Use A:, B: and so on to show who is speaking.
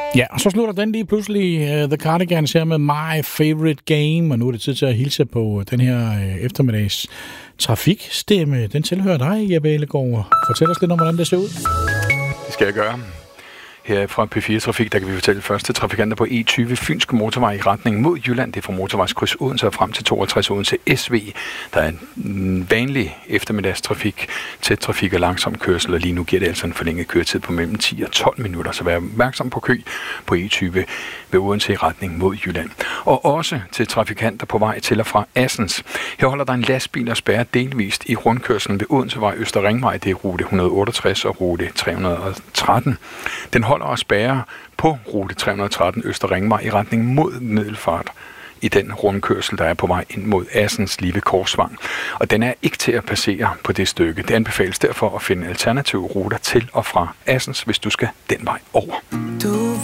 A: Ja, og så slutter den lige pludselig The Cardigans her med My Favorite Game, og nu er det tid til at hilse på den her eftermiddags trafikstemme. Den tilhører dig, Jeppe Ellegaard. Fortæl os lidt om, hvordan det ser ud.
B: Det skal jeg gøre. Her fra P4 Trafik, der kan vi fortælle først til trafikanter på E20 Fynske Motorvej i retning mod Jylland. Det er fra motorvejskryds Odense og frem til 62 Odense SV. Der er en vanlig eftermiddagstrafik, tæt trafik og langsom kørsel, og lige nu giver det altså en forlænget køretid på mellem 10 og 12 minutter. Så vær opmærksom på kø på E20 ved Odense i retning mod Jylland. Og også til trafikanter på vej til og fra Assens. Her holder der en lastbil og spærrer delvist i rundkørslen ved Odensevej Øster Ringvej. Det er rute 168 og rute 313. Den holder og spærrer på rute 313 Øster Ringvej i retning mod Middelfart i den rundkørsel, der er på vej ind mod Assens lige ved Korsvang. Og den er ikke til at passere på det stykke. Det anbefales derfor at finde alternative ruter til og fra Assens, hvis du skal den vej over.